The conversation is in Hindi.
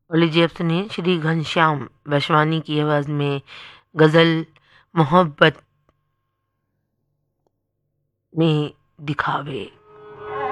और लीजिए अब सुनिए श्री घनश्याम वैश्वानी की आवाज़ में गज़ल मोहब्बत में दिखावे।